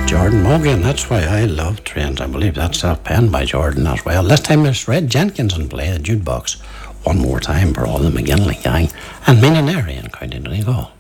Jordan Morgan, that's why I love trains. I believe that's penned by Jordan as well. This time it's Red Jenkinson play the jukebox one more time for all the McGinley gang and Mina Neri in County Donegal.